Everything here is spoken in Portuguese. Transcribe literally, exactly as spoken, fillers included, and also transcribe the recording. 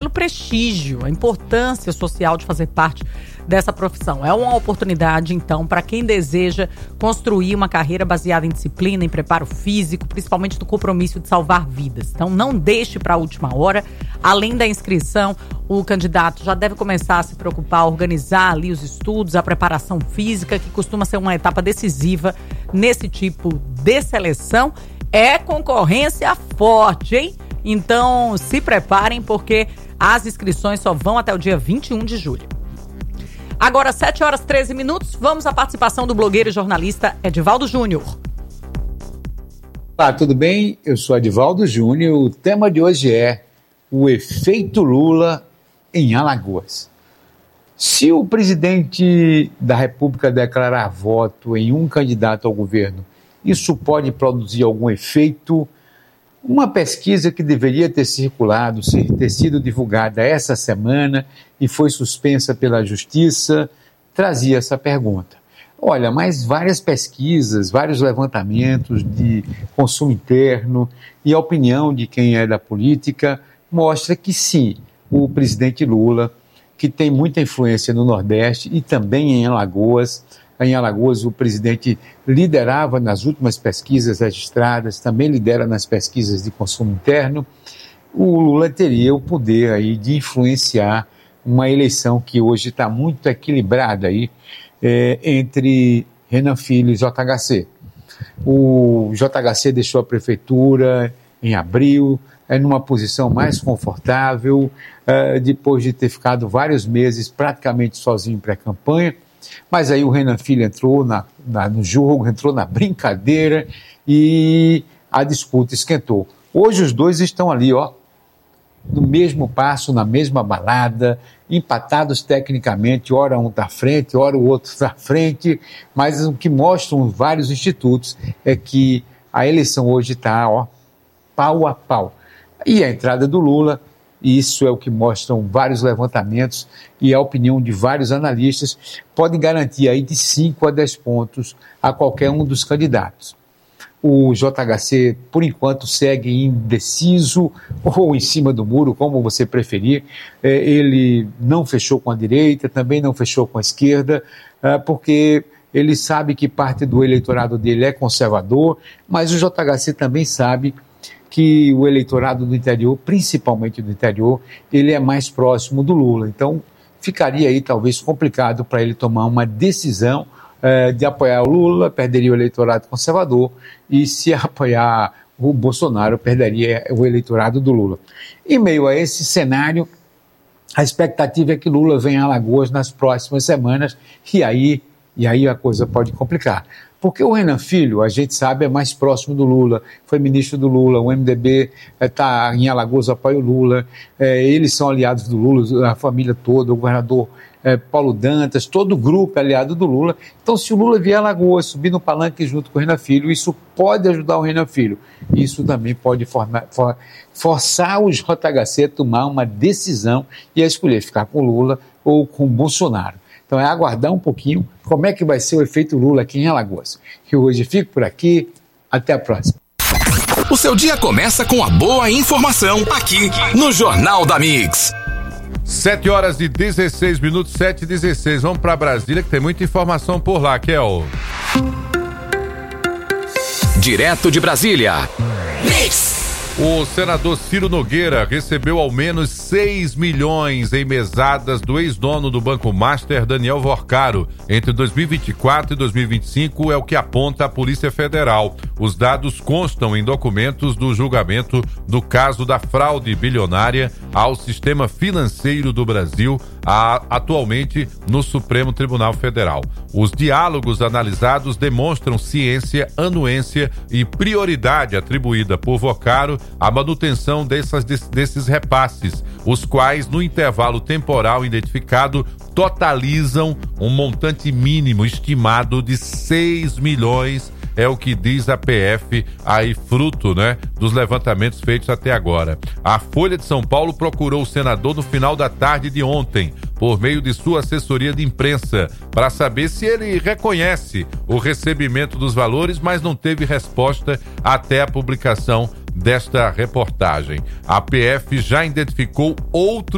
pelo prestígio, a importância social de fazer parte dessa profissão. É uma oportunidade, então, para quem deseja construir uma carreira baseada em disciplina, em preparo físico, principalmente no compromisso de salvar vidas. Então, não deixe para a última hora. Além da inscrição, o candidato já deve começar a se preocupar, a organizar ali os estudos, a preparação física, que costuma ser uma etapa decisiva nesse tipo de seleção. É concorrência forte, hein? Então, se preparem, porque as inscrições só vão até o dia vinte e um de julho. Agora, sete horas e treze minutos, vamos à participação do blogueiro e jornalista Edivaldo Júnior. Olá, tudo bem? Eu sou Edivaldo Júnior. O tema de hoje é o efeito Lula em Alagoas. Se o presidente da República declarar voto em um candidato ao governo, isso pode produzir algum efeito? Uma pesquisa que deveria ter circulado, ter sido divulgada essa semana e foi suspensa pela Justiça, trazia essa pergunta. Olha, mas várias pesquisas, vários levantamentos de consumo interno e a opinião de quem é da política mostra que sim, o presidente Lula, que tem muita influência no Nordeste e também em Alagoas, em Alagoas, o presidente liderava nas últimas pesquisas registradas, também lidera nas pesquisas de consumo interno. O Lula teria o poder aí de influenciar uma eleição que hoje está muito equilibrada aí, é, entre Renan Filho e J H C. O J H C deixou a prefeitura em abril, é numa posição mais confortável, é, depois de ter ficado vários meses praticamente sozinho em pré-campanha. Mas aí o Renan Filho entrou na, na, no jogo, entrou na brincadeira e a disputa esquentou. Hoje os dois estão ali, ó, no mesmo passo, na mesma balada, empatados tecnicamente, ora um está à frente, ora o outro está à frente, mas o que mostram vários institutos é que a eleição hoje está, ó, pau a pau. E a entrada do Lula, isso é o que mostram vários levantamentos e a opinião de vários analistas, podem garantir aí de cinco a dez pontos a qualquer um dos candidatos. O J H C, por enquanto, segue indeciso ou em cima do muro, como você preferir. É, ele não fechou com a direita, também não fechou com a esquerda, é, porque ele sabe que parte do eleitorado dele é conservador, mas o J H C também sabe que o eleitorado do interior, principalmente do interior, ele é mais próximo do Lula. Então, ficaria aí talvez complicado para ele tomar uma decisão eh, de apoiar o Lula, perderia o eleitorado conservador, e se apoiar o Bolsonaro, perderia o eleitorado do Lula. Em meio a esse cenário, a expectativa é que Lula venha a Alagoas nas próximas semanas, e aí, e aí a coisa pode complicar. Porque o Renan Filho, a gente sabe, é mais próximo do Lula, foi ministro do Lula, o M D B está é, em Alagoas, apoia o Lula, é, eles são aliados do Lula, a família toda, o governador é, Paulo Dantas, todo o grupo é aliado do Lula. Então, se o Lula vier a Alagoas, subir no palanque junto com o Renan Filho, isso pode ajudar o Renan Filho. Isso também pode formar, for, forçar o J H C a tomar uma decisão e a escolher ficar com o Lula ou com o Bolsonaro. Então é aguardar um pouquinho como é que vai ser o efeito Lula aqui em Alagoas. E hoje fico por aqui, até a próxima. O seu dia começa com a boa informação aqui no Jornal da Mix. sete horas e dezesseis minutos, sete e dezesseis. Vamos para Brasília que tem muita informação por lá, Kel. Direto de Brasília. Mix. O senador Ciro Nogueira recebeu ao menos seis milhões em mesadas do ex-dono do Banco Master, Daniel Vorcaro. Entre dois mil e vinte e quatro e dois mil e vinte e cinco é o que aponta a Polícia Federal. Os dados constam em documentos do julgamento do caso da fraude bilionária ao sistema financeiro do Brasil, a, atualmente no Supremo Tribunal Federal. Os diálogos analisados demonstram ciência, anuência e prioridade atribuída por Vorcaro à manutenção dessas, desses repasses, os quais, no intervalo temporal identificado, totalizam um montante mínimo estimado de seis milhões, é o que diz a P F, aí fruto, né, dos levantamentos feitos até agora. A Folha de São Paulo procurou o senador no final da tarde de ontem, por meio de sua assessoria de imprensa, para saber se ele reconhece o recebimento dos valores, mas não teve resposta até a publicação desta reportagem. A P F já identificou outro